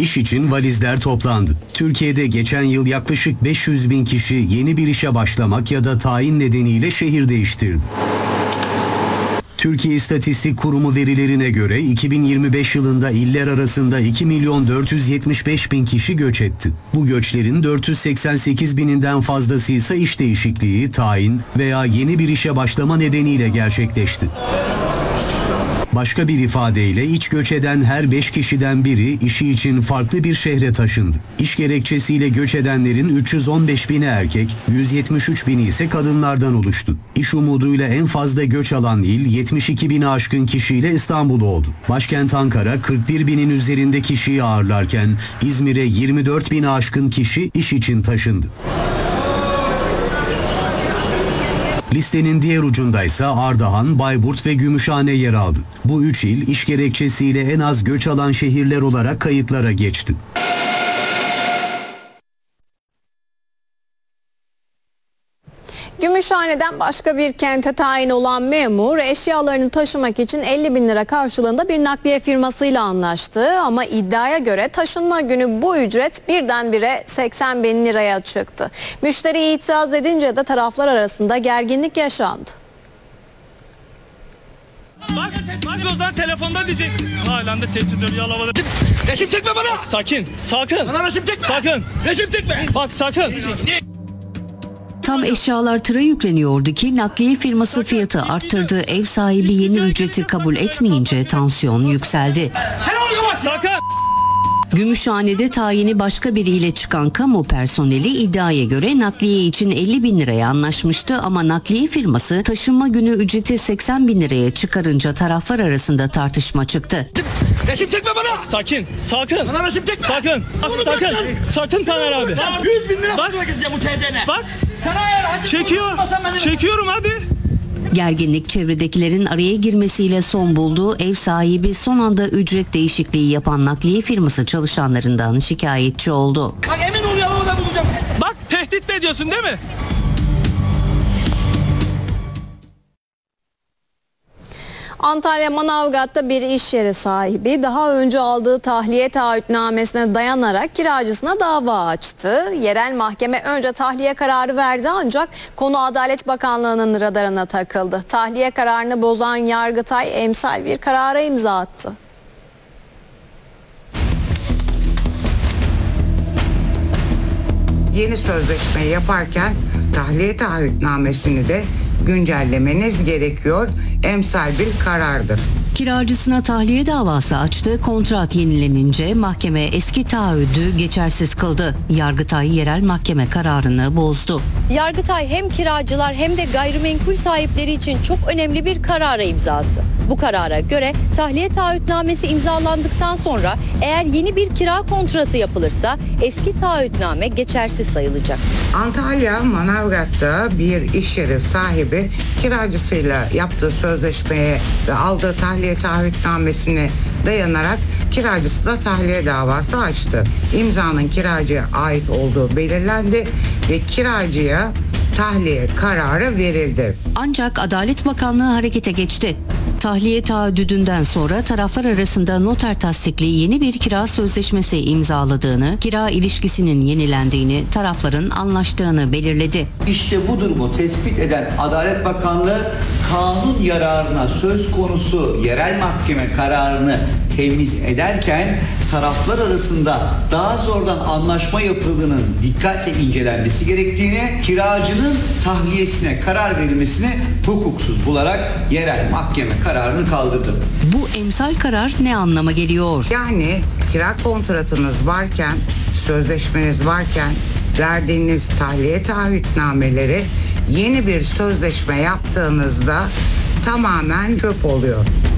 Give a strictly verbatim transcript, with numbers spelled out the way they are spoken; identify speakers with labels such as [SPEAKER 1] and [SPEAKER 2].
[SPEAKER 1] İş için valizler toplandı. Türkiye'de geçen yıl yaklaşık beş yüz bin kişi yeni bir işe başlamak ya da tayin nedeniyle şehir değiştirdi. Türkiye İstatistik Kurumu verilerine göre iki bin yirmi beş yılında iller arasında iki milyon dört yüz yetmiş beş bin kişi göç etti. Bu göçlerin dört yüz seksen sekiz bininden fazlası ise iş değişikliği, tayin veya yeni bir işe başlama nedeniyle gerçekleşti. Başka bir ifadeyle iç göç eden her beş kişiden biri işi için farklı bir şehre taşındı. İş gerekçesiyle göç edenlerin üç yüz on beş bini erkek, yüz yetmiş üç bini ise kadınlardan oluştu. İş umuduyla en fazla göç alan il yetmiş iki bini aşkın kişiyle İstanbul oldu. Başkent Ankara kırk bir binin üzerinde kişiyi ağırlarken İzmir'e yirmi dört bini aşkın kişi iş için taşındı. Listenin diğer ucundaysa Ardahan, Bayburt ve Gümüşhane yer aldı. Bu üç il iş gerekçesiyle en az göç alan şehirler olarak kayıtlara geçti.
[SPEAKER 2] Gümüşhane'den başka bir kente tayin olan memur eşyalarını taşımak için elli bin lira karşılığında bir nakliye firmasıyla anlaştı. Ama iddiaya göre taşınma günü bu ücret birdenbire seksen bin liraya çıktı. Müşteri itiraz edince de taraflar arasında gerginlik yaşandı.
[SPEAKER 3] Bak, bak o zaman telefonda diyeceksin. Halen de tehdit ediyor, yalavada. Resim çekme bana! Sakin, sakın. Bana resim çekme! Sakın! Resim çekme! Bak sakın!
[SPEAKER 4] Tam eşyalar tıra yükleniyordu ki nakliye firması fiyatı arttırdı. Ev sahibi yeni ücreti kabul etmeyince tansiyon yükseldi.
[SPEAKER 3] Sakın!
[SPEAKER 4] Gümüşhane'de tayini başka biriyle çıkan kamu personeli iddiaya göre nakliye için elli bin liraya anlaşmıştı ama nakliye firması taşınma günü ücreti seksen bin liraya çıkarınca taraflar arasında tartışma çıktı.
[SPEAKER 3] Resim çekme bana! Sakin, sakın! Bana resim çekme! Sakın! Bak, sakın! Sakın Taner abi! yüz bin lira bak, gideceğim bu çeyreğine! Bak! Çekiyor! Çekiyorum hadi!
[SPEAKER 4] Gerginlik çevredekilerin araya girmesiyle son buldu. Ev sahibi son anda ücret değişikliği yapan nakliye firması çalışanlarından şikayetçi oldu.
[SPEAKER 3] Bak emin ol yalavada bulacağım. Bak tehdit de ediyorsun değil mi?
[SPEAKER 2] Antalya Manavgat'ta bir iş yeri sahibi daha önce aldığı tahliye taahhütnamesine dayanarak kiracısına dava açtı. Yerel mahkeme önce tahliye kararı verdi ancak konu Adalet Bakanlığı'nın radarına takıldı. Tahliye kararını bozan Yargıtay emsal bir karara imza attı.
[SPEAKER 5] Yeni sözleşme yaparken tahliye taahhütnamesini de güncellemeniz gerekiyor. Emsal bir karardır.
[SPEAKER 4] Kiracısına tahliye davası açtı. Kontrat yenilenince mahkeme eski taahhüdü geçersiz kıldı. Yargıtay yerel mahkeme kararını bozdu.
[SPEAKER 6] Yargıtay hem kiracılar hem de gayrimenkul sahipleri için çok önemli bir karara imza attı. Bu karara göre tahliye taahhütnamesi imzalandıktan sonra eğer yeni bir kira kontratı yapılırsa eski taahhütname geçersiz sayılacak.
[SPEAKER 5] Antalya Manavgat'ta bir iş yeri sahibi kiracısıyla yaptığı sözleşmeye ve aldığı tahliye taahhütnamesine dayanarak kiracısına tahliye davası açtı. İmzanın kiracıya ait olduğu belirlendi ve kiracıya tahliye kararı verildi.
[SPEAKER 4] Ancak Adalet Bakanlığı harekete geçti. Tahliye taahhüdünden sonra taraflar arasında noter tasdikli yeni bir kira sözleşmesi imzaladığını, kira ilişkisinin yenilendiğini, tarafların anlaştığını belirledi.
[SPEAKER 7] İşte bu durumu tespit eden Adalet Bakanlığı kanun yararına söz konusu yerel mahkeme kararını temiz ederken taraflar arasında daha sonradan anlaşma yapıldığının dikkatle incelenmesi gerektiğini, kiracının tahliyesine karar verilmesini hukuksuz bularak yerel mahkeme kararını kaldırdı.
[SPEAKER 4] Bu emsal karar ne anlama geliyor?
[SPEAKER 5] Yani kira kontratınız varken, sözleşmeniz varken verdiğiniz tahliye taahhütnameleri yeni bir sözleşme yaptığınızda tamamen çöp oluyor.